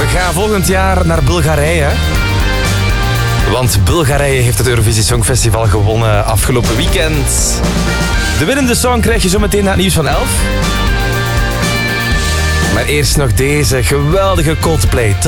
Ga volgend jaar naar Bulgarije. Want Bulgarije heeft het Eurovisie Songfestival gewonnen afgelopen weekend. De winnende song krijg je zo meteen na het nieuws van 11. Maar eerst nog deze geweldige Coldplay.